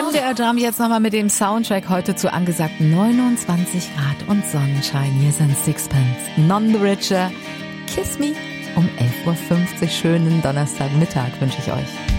MDR Jump jetzt nochmal mit dem Soundtrack heute zu angesagten 29 Grad und Sonnenschein. Hier sind Sixpence, None the Richer, Kiss Me um 11.50 Uhr. Schönen Donnerstagmittag wünsche ich euch.